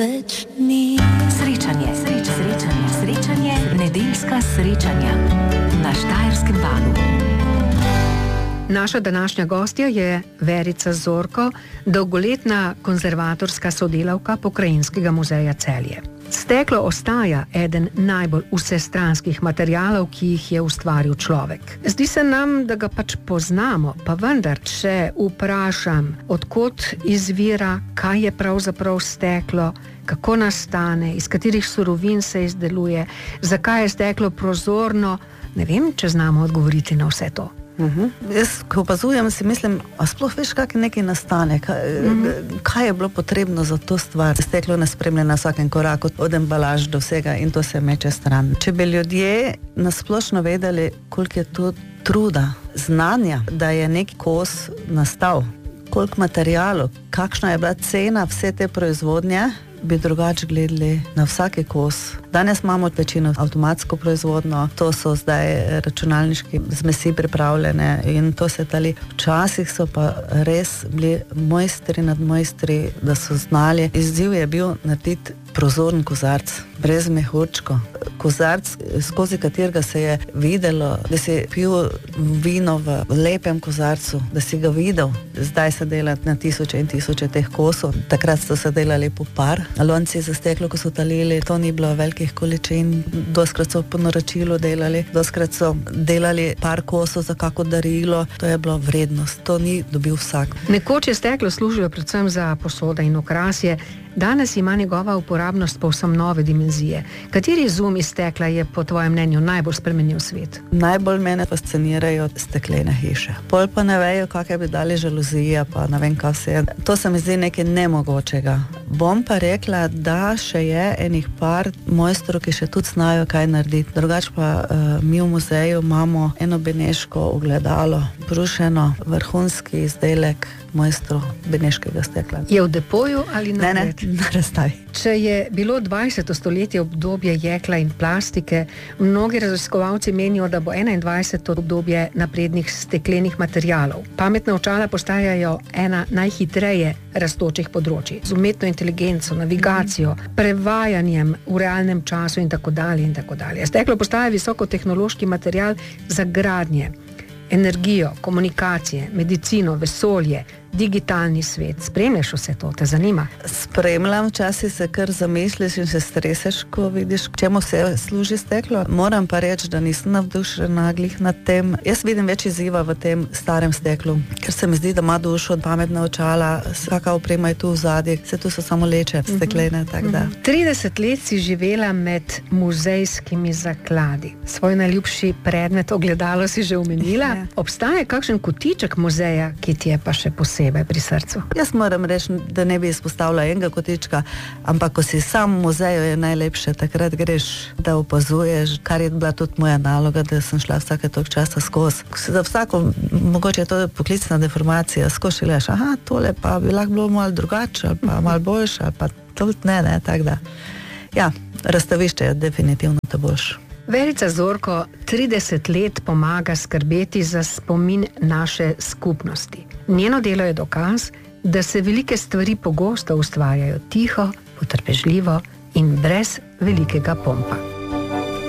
Srečanje, nedeljska srečanja na Štajerskem valu. Naša današnja gostja je Verica Zorko, dolgoletna konzervatorska sodelavka Pokrajinskega muzeja Celje. Steklo ostaja eden najbolj vsestranskih materialov, ki jih je ustvaril človek. Zdi se nam, da ga pač poznamo, pa vendar, če vprašam, odkot izvira, kaj je pravzaprav steklo, kako nastane, iz katerih surovin se izdeluje, zakaj je steklo prozorno, ne vem, če znamo odgovoriti na vse to. Jaz, ko opazujem, si mislim, a sploh veš, kak nekaj nastane, kaj je bilo potrebno za to stvar. Steklo nas spremlja na vsakem koraku, od embalaž do vsega in to se meče stran. Če bi ljudje nasplošno vedeli, koliko je to truda, znanja, da je nek kos nastal, koliko materialov, kakšna je bila cena vse te proizvodnje, bi drugače gledali na vsaki kos. Danes imamo večino avtomatsko proizvodno, to so zdaj računalniški zmesi pripravljene in to se tali. Včasih so pa res bili mojstri nad mojstri, da so znali. Izziv je bil narediti prozoren kozarc, brez mehurčko. Kozarc, skozi katerega se je videlo, da si pil vino v lepem kozarcu, da si ga videl. Zdaj se dela na tisoče in tisoče teh kosov. Takrat so se delali po par. Lonci za steklo, ko so talili, to ni bilo velikih količin. Doskrat so po naročilu delali, doskrat so delali par kosov za kako darilo. To je bilo vrednost, to ni dobil vsak. Nekoč je steklo služilo predvsem za posode in okrasje. Danes ima njegova uporabnost povsem nove dimenzije. Kateri izum iz stekla je po tvojem mnenju najbolj spremenil svet? Najbolj mene fascinirajo steklene hiše. Pol pa ne vejo, kakaj bi dali žaluzije, pa ne vem, kaj vse. To se mi zdi nekaj nemogočega. Bom pa rekla, da še je enih par mojstrov, ki še tudi znajo, kaj narediti. Drugač pa mi v muzeju imamo eno beneško ogledalo, brušeno, vrhunski izdelek mojstrov beneškega stekla. Je v depoju ali na Ne, na razstavi. Če je bilo 20. stoletje obdobje jekla in plastike, mnogi raziskovalci menijo, da bo 21. obdobje naprednih steklenih materialov. Pametna očala postajajo ena najhitreje rastočih področij. Z umetno inteligenco, navigacijo, prevajanjem v realnem času in tako dalje in tako dalje. Steklo postaja visokotehnološki material za gradnje, energijo, komunikacije, medicino, vesolje, digitalni svet. Spremljaš vse to, te zanima? Spremljam, včasih se kar zamisliš in se streseš, ko vidiš, čemu se služi steklo. Moram pa reči, da nisem navdušena glih nad tem. Jaz vidim več izziva v tem starem steklu, ker se mi zdi, da ima dušo, pametna očala, vsaka oprema je tu v zadnji, vse tu so samo leče, steklene, tako da. 30 let si živela med muzejskimi zakladi. Svoj najljubši predmet, ogledalo, si že omenila. Obstaja kakšen kotiček muzeja, ki ti je pa še posebej pri srcu? Jaz moram reči, da ne bi izpostavila enega kotička, ampak ko si sam v muzeju, je najlepše, takrat greš, da opazuješ, kar je bila tudi moja naloga, da sem šla vsake toliko časa skozi. Za vsako, mogoče je to poklicna deformacija, skozi leš, aha, tole pa bi lahko bilo malo drugače, ali pa malo boljše, ali pa tudi ne, tako da. Ja, razstavišče je definitivno to boljše. Verica Zorko 30 let pomaga skrbeti za spomin naše skupnosti. Njeno delo je dokaz, da se velike stvari pogosto ustvarjajo tiho, potrpežljivo in brez velikega pompa.